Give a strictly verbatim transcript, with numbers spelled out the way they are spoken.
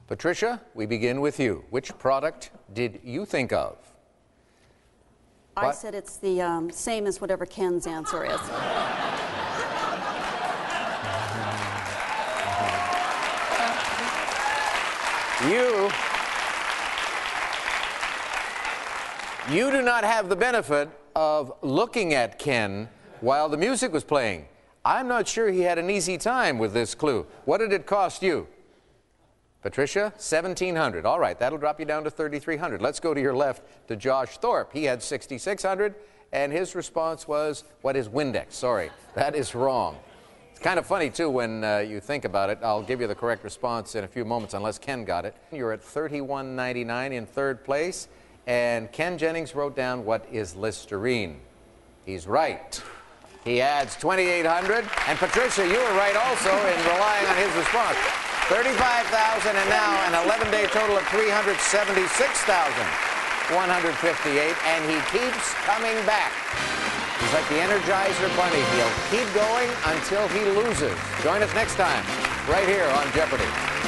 Patricia, we begin with you. Which product did you think of? I What? said it's the um, same as whatever Ken's answer is. You, you do not have the benefit of looking at Ken while the music was playing. I'm not sure he had an easy time with this clue. What did it cost you? Patricia, seventeen hundred. All right, that'll drop you down to thirty-three hundred. Let's go to your left to Josh Thorpe. He had sixty-six hundred, and his response was, what is Windex? Sorry, that is wrong. It's kind of funny, too, when uh, you think about it. I'll give you the correct response in a few moments, unless Ken got it. You're at thirty-one ninety-nine in third place, and Ken Jennings wrote down, what is Listerine? He's right. He adds twenty-eight hundred, and Patricia, you were right also in relying on his response. thirty-five thousand, and now an eleven-day total of three hundred seventy-six thousand one hundred fifty-eight, and he keeps coming back. He's like the Energizer Bunny. He'll keep going until he loses. Join us next time, right here on Jeopardy!